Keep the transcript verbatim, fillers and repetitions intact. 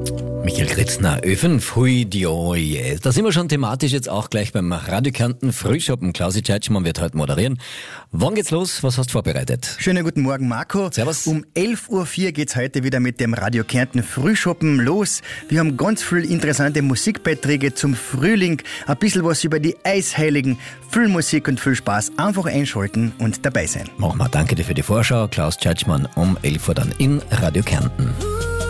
Michael Kritzner, Ö fünf, hui, dio, yeah. Da sind wir schon thematisch jetzt auch gleich beim Radio Kärnten Frühschoppen. Klausi Tscheitschmann wird heute moderieren. Wann geht's los? Was hast du vorbereitet? Schönen guten Morgen, Marco. Servus. Um elf Uhr vier geht's heute wieder mit dem Radio Kärnten Frühschoppen los. Wir haben ganz viel interessante Musikbeiträge zum Frühling, ein bisschen was über die Eisheiligen, viel Musik und viel Spaß. Einfach einschalten und dabei sein. Machen wir. Danke dir für die Vorschau. Klaus Tscheitschmann um elf Uhr dann in Radio Kärnten.